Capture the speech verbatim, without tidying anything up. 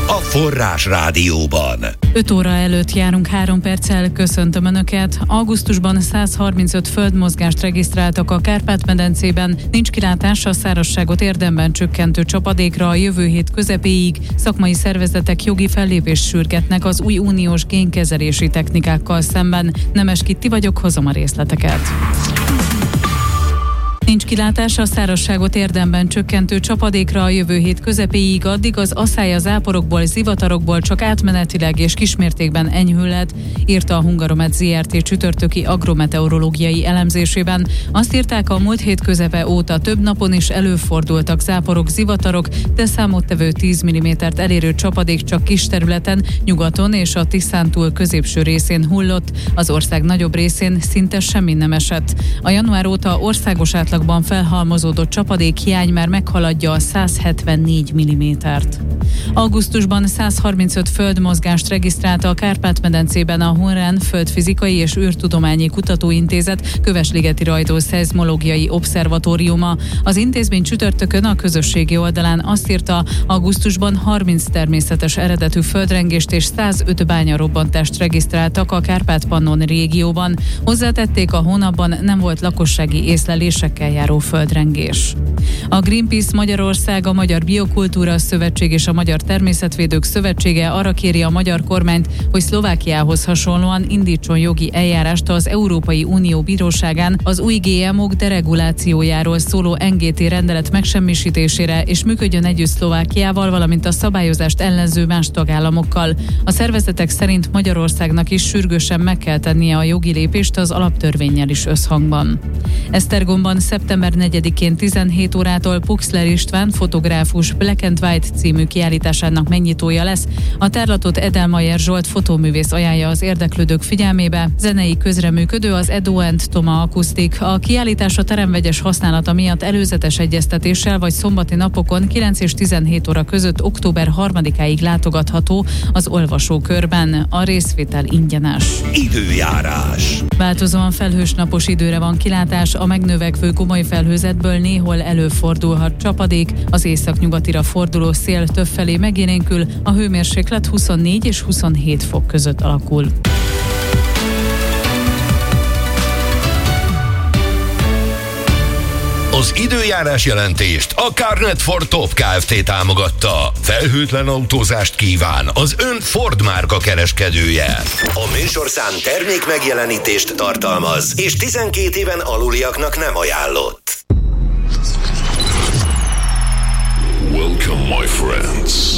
a Forrás Rádióban. öt óra előtt járunk három perccel, köszöntöm Önöket. Augusztusban száz harmincöt földmozgást regisztráltak a Kárpát-medencében, nincs kilátás a szárazságot érdemben csökkentő csapadékra a jövő hét közepéig. Szakmai szervezetek jogi fellépést sürgetnek az új uniós génkezelési technikákkal szemben. Nemes Kitti vagyok, hozom a részleteket. Nincs kilátás a szárazságot érdemben csökkentő csapadékra a jövő hét közepéig, addig az aszály a záporokból, zivatarokból csak átmenetileg és kismértékben enyhülhet, írta a Hungaromet zé er té csütörtöki agrometeorológiai elemzésében. Azt írták, a múlt hét közepe óta több napon is előfordultak záporok, zivatarok, de számottevő tíz millimétert elérő csapadék csak kis területen, nyugaton és a Tiszántúl középső részén hullott, az ország nagyobb részén szinte semmi nem esett. A január óta országos átlag felhalmozódott csapadékhiány már meghaladja a száz hetvennégy millimétert. Augusztusban száz harmincöt földmozgást regisztrálta a Kárpát-medencében a Honrán Földfizikai és űrtudományi kutatóintézet Kövesligeti Rajdó szeizmológiai obszervatóriuma. Az intézmény csütörtökön a közösségi oldalán azt írta, augusztusban harminc természetes eredetű földrengést és száz öt bányarobbantást regisztráltak a Kárpát-Pannon régióban. Hozzátették, a hónapban nem volt lakossági észlelésekkel járó földrengés. A Greenpeace Magyarország, a Magyar Biokultúra Szövetség és a Magyar Természetvédők Szövetsége arra kéri a magyar kormányt, hogy Szlovákiához hasonlóan indítson jogi eljárást az Európai Unió Bíróságán az új gé em ok deregulációjáról szóló en gé té rendelet megsemmisítésére, és működjön együtt Szlovákiával, valamint a szabályozást ellenző más tagállamokkal. A szervezetek szerint Magyarországnak is sürgősen meg kell tennie a jogi lépést az alaptörvénnyel is összhangban. Esztergomban szeptember negyedikén tizenhét órától Puxler István fotográfus Black and White című kiállításának megnyitója lesz. A tárlatot Edelmayer Zsolt fotóművész ajánlja az érdeklődők figyelmébe. Zenei közreműködő az Edo and Toma Akusztik. A kiállítás a teremvegyes használata miatt előzetes egyeztetéssel vagy szombati napokon kilenc és tizenhét óra között október harmadikáig látogatható az olvasókörben. A részvétel ingyenes. Időjárás. Változóan felhős napos időre van kilátás, a megnövekvő komoly felhőzetből néhol előfordulhat csapadék, az északnyugatira forduló szél többfelé megélénkül, a hőmérséklet huszonnégy és huszonhét fok között alakul. Az időjárás jelentést a Carnet Ford Top Kft. Támogatta. Felhőtlen autózást kíván az ön Ford márka kereskedője. A műsorszám termék megjelenítést tartalmaz, és tizenkét éven aluliaknak nem ajánlott. Welcome, my friends.